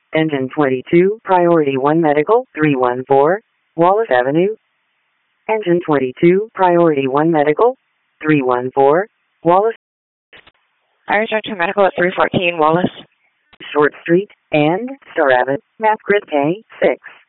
Engine 22, Priority 1 Medical, 314, Wallace Avenue. Engine 22, Priority 1 Medical, 314, Wallace. Irish Director Medical at 314 Wallace. Short Street and Star Avenue, Map Grid K6.